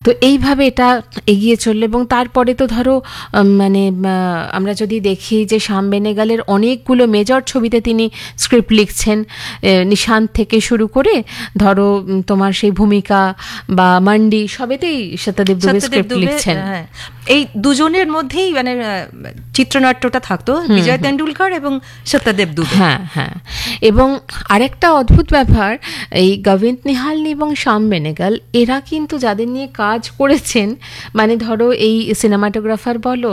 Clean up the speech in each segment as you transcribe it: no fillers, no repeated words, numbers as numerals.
তো এইভাবে এটা এগিয়ে চললো। এবং তারপরে তো ধরো মানে আমরা যদি দেখি যে শ্যাম বেনেগালের অনেকগুলো মেজর ছবিতে তিনি স্ক্রিপ্ট লিখছেন, নিশান্ত থেকে শুরু করে ধরো তোমার সেই ভূমিকা বা মান্ডি সবেতেই সত্যদেব দুবে স্ক্রিপ্ট লিখছেন। এই দুজনের মধ্যেই মানে চিত্রনাট্যটা থাকতো, বিজয় তেন্ডুলকর এবং সত্যদেব দুবে। হ্যাঁ হ্যাঁ। এবং আরেকটা অদ্ভুত ব্যাপার, এই গোবিন্দ নিহালনি এবং শ্যাম বেনেগল এরা কিন্তু যাদের নিয়ে কাজ করেছেন, মানে ধরো এই সিনেমাটোগ্রাফার বলো,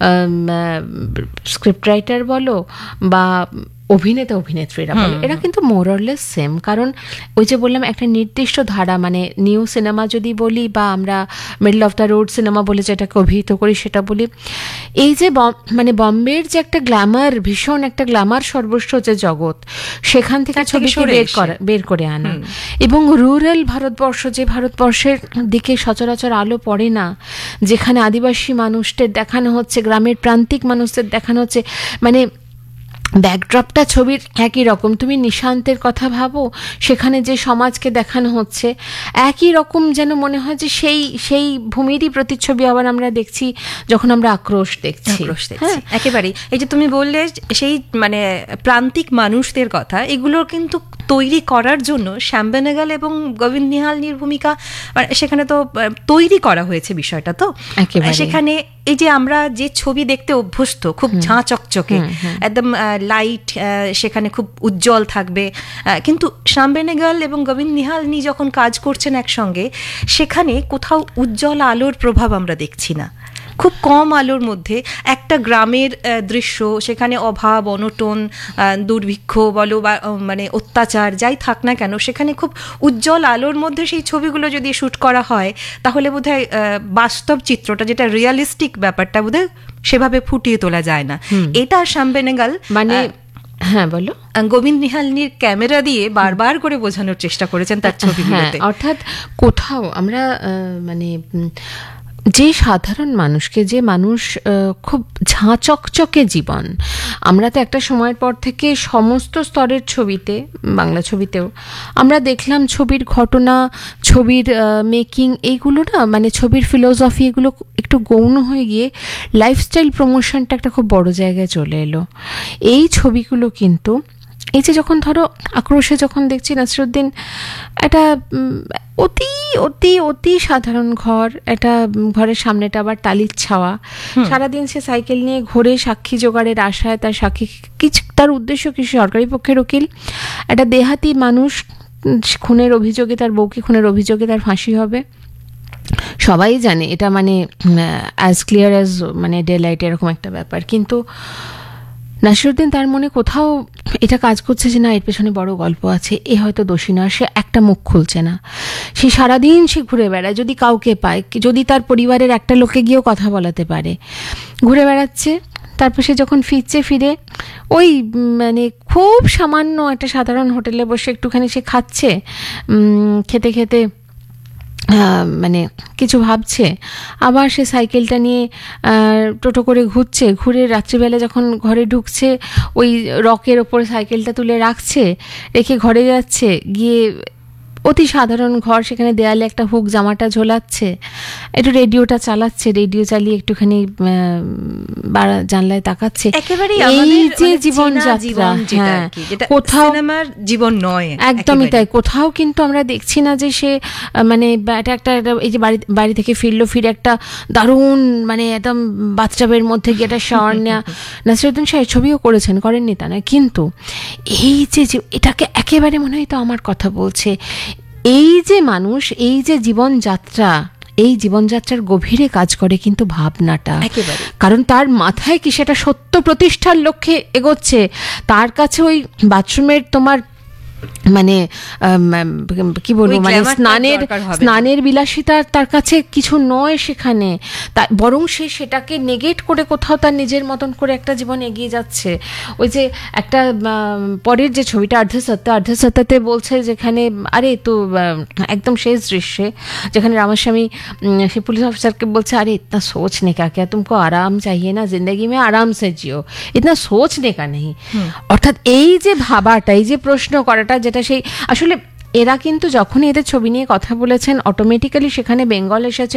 স্ক্রিপ্ট রাইটার বলো বা অভিনেতা অভিনেত্রীরা বলো, এরা কিন্তু মোরলেস সেম। কারণ ওই যে বললাম একটা নির্দিষ্ট ধারা, মানে নিউ সিনেমা যদি বলি বা আমরা middle of the road cinema বলে যেটাকে অভিহিত করি সেটা বলি, এই যে মানে বম্বের যে একটা গ্ল্যামার, ভীষণ একটা গ্ল্যামার সর্বস্ব যে জগৎ, সেখান থেকে ছবিকে বের করে আনা। এবং রুরাল ভারতবর্ষ, যে ভারতবর্ষের দিকে সচরাচর আলো পড়ে না, যেখানে আদিবাসী মানুষদের দেখানো হচ্ছে, গ্রামের প্রান্তিক মানুষদের দেখানো হচ্ছে, মানে ব্যাকড্রপটা ছবির একই রকম। তুমি নিশান্তের কথা ভাবো, সেখানে যে সমাজকে দেখানো হচ্ছে একই রকম, যেন মনে হয় যে সেই ভূমিরই প্রতিচ্ছবি আবার আমরা দেখছি যখন আমরা আক্রোশ দেখছি। হ্যাঁ, একেবারেই। এই যে তুমি বললে সেই মানে প্রান্তিক মানুষদের কথা, এগুলোর কিন্তু তৈরি করার জন্য শ্যাম বেনেগল এবং গোবিন্দ নিহালনির ভূমিকা সেখানে তো তৈরি করা হয়েছে বিষয়টা। তো সেখানে এই যে আমরা যে ছবি দেখতে অভ্যস্ত, খুব ঝাঁ চকচকে, একদম লাইট, সেখানে খুব উজ্জ্বল থাকবে, কিন্তু শ্যাম বেনেগল এবং গোবিন্দ নিহালনি যখন কাজ করছেন একসঙ্গে, সেখানে কোথাও উজ্জ্বল আলোর প্রভাব আমরা দেখছি না। খুব কম আলোর মধ্যে একটা গ্রামের দৃশ্য, সেখানে অভাব, অনটন, দুর্ভিক্ষ বলো বা মানে অত্যাচার যাই থাক না কেন, সেখানে খুব উজ্জ্বল আলোর মধ্যে সেই ছবিগুলো যদি শ্যুট করা হয়, তাহলে বোধহয় বাস্তব চিত্রটা, যেটা রিয়ালিস্টিক ব্যাপারটা বোধহয় সেভাবে ফুটিয়ে তোলা যায় না। এটা শ্যাম বেনেগল মানে হ্যাঁ বলো গোবিন্দ নিহালনির ক্যামেরা দিয়ে বারবার করে বোঝানোর চেষ্টা করেছেন তার ছবিগুলোতে। অর্থাৎ কোথাও আমরা মানে যে সাধারণ মানুষকে, যে মানুষ খুব ঝাঁচকচকে জীবন, আমরা তো একটা সময়ের পর থেকে সমস্ত স্তরের ছবিতে, বাংলা ছবিতেও আমরা দেখলাম ছবির ঘটনা, ছবির মেকিং, এইগুলো না মানে ছবির ফিলোসফি, এগুলো একটু গৌণ হয়ে গিয়ে লাইফস্টাইল প্রমোশনটা একটা খুব বড় জায়গায় চলে এলো। এই ছবিগুলো কিন্তু এই যে যখন ধরো আক্রোশে যখন দেখছি নাসিরুদ্দিন একটা অতি অতি অতি সাধারণ ঘর, একটা ঘরের সামনেটা আবার টালির ছাওয়া, সারাদিন সে সাইকেল নিয়ে ঘোরে সাক্ষী জোগাড়ের আশায়, তার সাক্ষী কিছু, তার উদ্দেশ্য কিছু সরকারি পক্ষের উকিল, একটা দেহাতি মানুষ, খুনের অভিযোগে, তার বউকে খুনের অভিযোগে তার ফাঁসি হবে, সবাই জানে এটা, মানে অ্যাজ ক্লিয়ার অ্যাজ মানে ডে লাইট, এরকম একটা ব্যাপার। কিন্তু নাসিরুদ্দিন তার মনে কোথাও এটা কাজ করছে যে না, এর পেছনে বড় গল্প আছে, এ হয়তো দোষী নয়, সে একটা মুখ খুলছে না, সে সারাদিন সে ঘুরে বেড়ায়, যদি কাউকে পায়, যদি তার পরিবারের একটা লোকে গিয়েও কথা বলাতে পারে, ঘুরে বেড়াচ্ছে। তারপর সে যখন ফিরে ওই মানে খুব সামান্য একটা সাধারণ হোটেলে বসে একটুখানি সে খাচ্ছে, খেতে খেতে মানে কিছু ভাবছে, আবার সে সাইকেলটা নিয়ে টোটো করে ঘুরে রাত্রিবেলা যখন ঘরে ঢুকছে, ওই রকের ওপর সাইকেলটা তুলে রেখে ঘরে যাচ্ছে, গিয়ে অতি সাধারণ ঘর, সেখানে দেয়ালে একটা হুক জামাটা ঝোলাচ্ছে, একটু রেডিওটা চালাচ্ছে, রেডিও চালিয়ে একটুখানি জানলায় তাকাচ্ছে। এই যে জীবনযাত্রা, হ্যাঁ, কোথাও জীবন নয়, একদমই তাই। কোথাও কিন্তু আমরা দেখছি না যে সে মানে এটা একটা এই যে বাড়ি থেকে ফিরে একটা দারুণ মানে একদম বাথটাবের মধ্যে গিয়ে একটা শাওয়ার নেওয়া। নাসিরুদ্দিন শাহ ছবিও করেননি তা নয়, কিন্তু এই যে এটাকে একেবারে মনে হয় তো আমার কথা বলছে, এই যে মানুষ, এই যে জীবনযাত্রা, এই জীবনযাত্রার গভীরে কাজ করে কিন্তু ভাবনাটা, কারণ তার মাথায় কি সেটা সত্য প্রতিষ্ঠার লক্ষ্যে এগোচ্ছে, তার কাছে ওই বাথরুমের তোমার মানে কি বলবো, মানে স্নানের বিলাসিতা তার কাছে কিছু নয় সেখানে, বরং সে সেটাকে নেগেট করে কোথাও তার নিজের মতন করে একটা জীবন এগিয়ে যাচ্ছে। ওই যে একটা পরের যে ছবিটা আর্ধসত্যাতে বলছে, যেখানে আরে তো একদম শেষ দৃশ্যে যেখানে রামাস্বামী সে পুলিশ অফিসারকে বলছে, আরে ইতনা সোচ নে কা, क्या तुमको आराम चाहिए ना, जिंदगी में आराम से जियो, इतना सोचने का नहीं। অর্থাৎ এই যে ভাবাটা, এই যে প্রশ্ন করাটা, যেটা সেই আসলে এরা কিন্তু যখনই এদের ছবি নিয়ে কথা বলেছেন, অটোমেটিক্যালি সেখানে বেঙ্গল এসেছে,